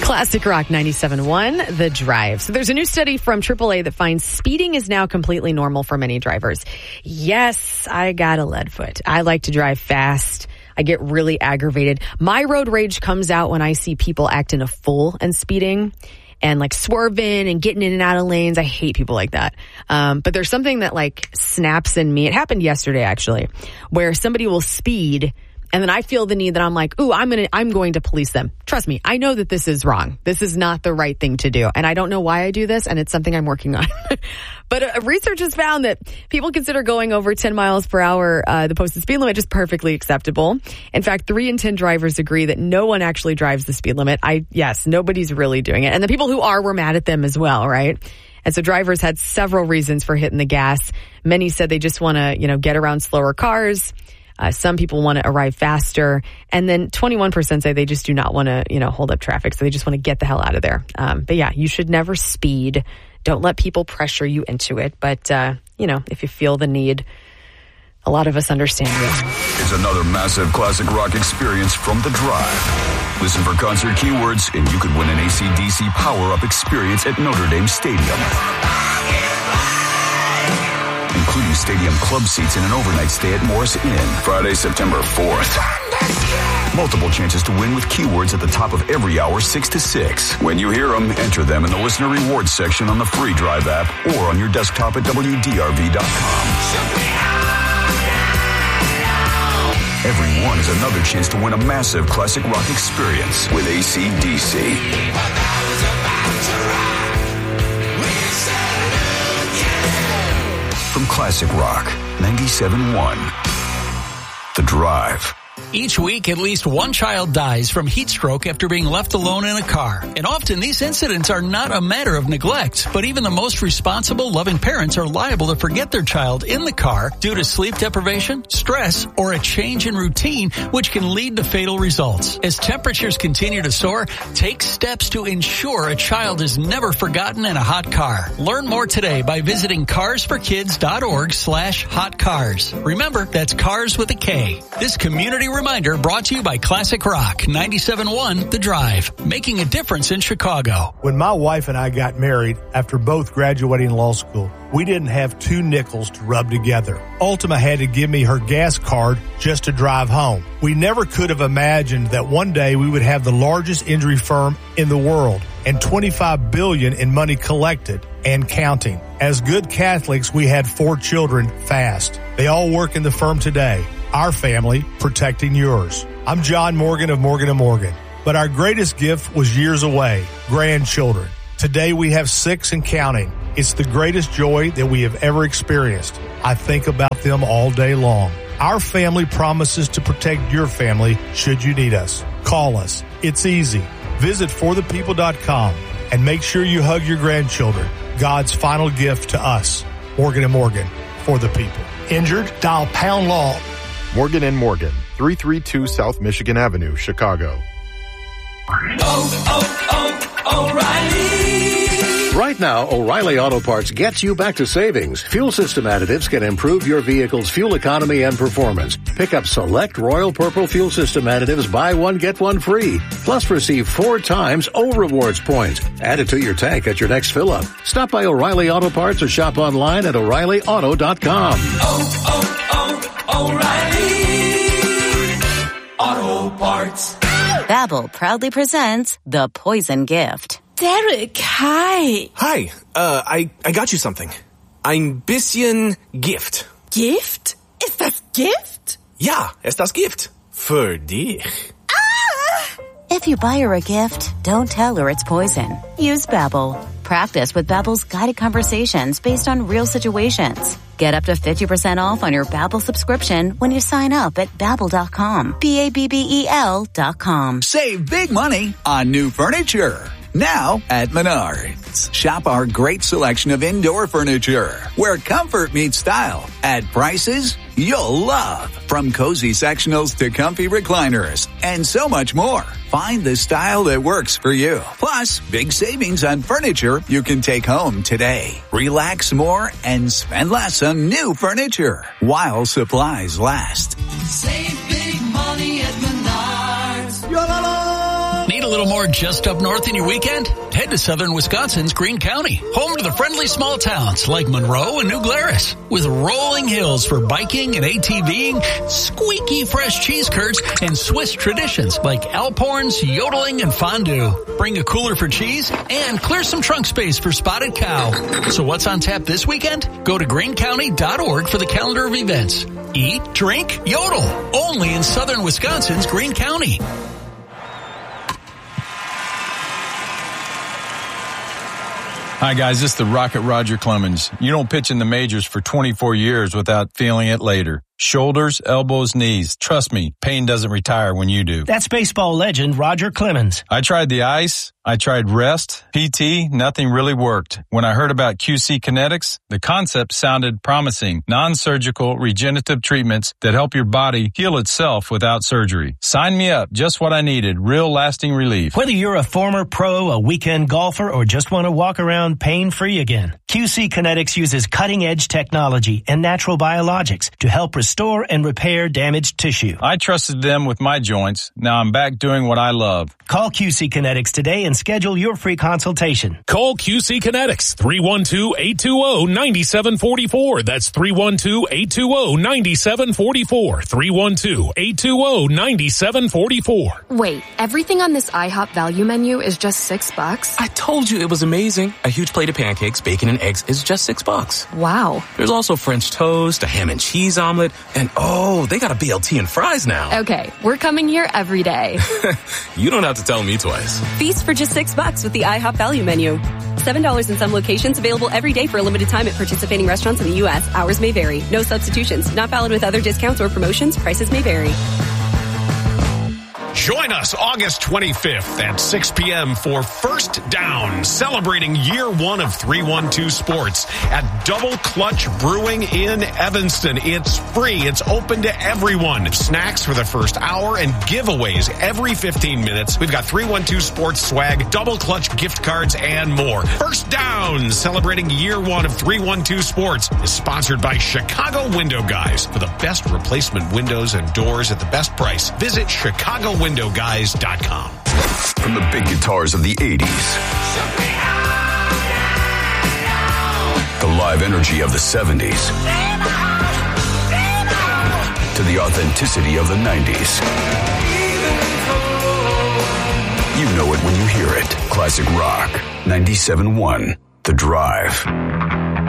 Classic Rock 97.1, The Drive. So there's a new study from AAA that finds speeding is now completely normal for many drivers. Yes, I got a lead foot. I like to drive fast. I get really aggravated. My road rage comes out when I see people acting a fool and speeding and like swerving and getting in and out of lanes. I hate people like that. But there's something that like snaps in me. It happened yesterday actually, where somebody will speed and then I feel the need that I'm like, ooh, I'm going to police them. Trust me, I know that this is wrong. This is not the right thing to do. And I don't know why I do this, and it's something I'm working on. But research has found that people consider going over 10 miles per hour, the posted speed limit, just perfectly acceptable. In fact, 3 in 10 drivers agree that no one actually drives the speed limit. Yes, nobody's really doing it. And the people who are were mad at them as well, right? And so drivers had several reasons for hitting the gas. Many said they just want to, get around slower cars. Some people want to arrive faster. And then 21% say they just do not want to, hold up traffic. So they just want to get the hell out of there. But yeah, you should never speed. Don't let people pressure you into it. But, if you feel the need, a lot of us understand it. It's another massive classic rock experience from The Drive. Listen for concert keywords and you could win an AC/DC power-up experience at Notre Dame Stadium, including stadium club seats and an overnight stay at Morris Inn, Friday, September 4th. Multiple chances to win with keywords at the top of every hour, 6 to 6. When you hear them, enter them in the listener rewards section on the free Drive app or on your desktop at WDRV.com. Every one is another chance to win a massive classic rock experience with AC/DC. From Classic Rock 97.1, The Drive. Each week, at least one child dies from heat stroke after being left alone in a car. And often these incidents are not a matter of neglect, but even the most responsible, loving parents are liable to forget their child in the car due to sleep deprivation, stress, or a change in routine, which can lead to fatal results. As temperatures continue to soar, take steps to ensure a child is never forgotten in a hot car. Learn more today by visiting carsforkids.org/hotcars. Remember, that's cars with a K. This community reminder brought to you by Classic Rock 97.1 The Drive, making a difference in Chicago. When my wife and I got married after both graduating law school, we didn't have 2 nickels to rub together. Ultima had to give me her gas card just to drive home. We never could have imagined that one day we would have the largest injury firm in the world and $25 billion in money collected and counting. As good Catholics, we had 4 children fast. They all work in the firm today. Our family protecting yours. I'm John Morgan of Morgan & Morgan, but our greatest gift was years away, grandchildren. Today we have 6 and counting. It's the greatest joy that we have ever experienced. I think about them all day long. Our family promises to protect your family should you need us. Call us. It's easy. Visit forthepeople.com and make sure you hug your grandchildren. God's final gift to us. Morgan & Morgan, for the people. Injured? Dial pound law. Morgan & Morgan, 332 South Michigan Avenue, Chicago. O'Reilly! Right now, O'Reilly Auto Parts gets you back to savings. Fuel system additives can improve your vehicle's fuel economy and performance. Pick up select Royal Purple fuel system additives, buy one, get one free. Plus receive 4 times O Rewards points. Add it to your tank at your next fill-up. Stop by O'Reilly Auto Parts or shop online at O'ReillyAuto.com. O'Reilly Auto Parts. Babbel proudly presents The Poison Gift. Derek, hi. Hi, I got you something. Ein bisschen Gift. Gift? Ist das Gift? Ja, ist das Gift. Für dich. Ah! If you buy her a gift, don't tell her it's poison. Use Babbel. Practice with Babbel's guided conversations based on real situations. Get up to 50% off on your Babbel subscription when you sign up at Babbel.com. Babbel.com. Save big money on new furniture. Now at Menards. Shop our great selection of indoor furniture, where comfort meets style at prices you'll love. From cozy sectionals to comfy recliners and so much more. Find the style that works for you. Plus, big savings on furniture you can take home today. Relax more and spend less on new furniture while supplies last. Save big money at Menards. Need a little more just up north in your weekend? Head to southern Wisconsin's Greene County, home to the friendly small towns like Monroe and New Glarus, with rolling hills for biking and ATVing, squeaky fresh cheese curds, and Swiss traditions like Alphorns, yodeling, and fondue. Bring a cooler for cheese and clear some trunk space for spotted cow. So what's on tap this weekend? Go to greencounty.org for the calendar of events. Eat, drink, yodel. Only in southern Wisconsin's Greene County. Hi, guys. This is the Rocket Roger Clemens. You don't pitch in the majors for 24 years without feeling it later. Shoulders, elbows, knees. Trust me, pain doesn't retire when you do. That's baseball legend Roger Clemens. I tried the ice. I tried rest, PT, nothing really worked. When I heard about QC Kinetics, the concept sounded promising. Non-surgical regenerative treatments that help your body heal itself without surgery. Sign me up. Just what I needed. Real lasting relief. Whether you're a former pro, a weekend golfer, or just want to walk around pain-free again, QC Kinetics uses cutting-edge technology and natural biologics to help restore and repair damaged tissue. I trusted them with my joints. Now I'm back doing what I love. Call QC Kinetics today and schedule your free consultation. Call QC Kinetics, 312-820-9744. That's 312-820-9744. 312-820-9744. Wait, everything on this IHOP value menu is just $6? I told you it was amazing. A huge plate of pancakes, bacon, and eggs is just $6. Wow. There's also French toast, a ham and cheese omelet, and they got a BLT and fries now. Okay, we're coming here every day. You don't have to tell me twice. Feast for just $6 with the IHOP value menu. $7 in some locations, available every day for a limited time at participating restaurants in the U.S. Hours may vary. No substitutions. Not valid with other discounts or promotions. Prices may vary. Join us August 25th at 6 p.m. for First Down, celebrating year one of 312 Sports at Double Clutch Brewing in Evanston. It's free. It's open to everyone. Snacks for the first hour and giveaways every 15 minutes. We've got 312 Sports swag, Double Clutch gift cards, and more. First Down, celebrating year one of 312 Sports, is sponsored by Chicago Window Guys. For the best replacement windows and doors at the best price, visit ChicagoWindowGuys.com. From the big guitars of the 80s, the live energy of the 70s, to the authenticity of the 90s. You know it when you hear it. Classic rock. 97.1 The Drive.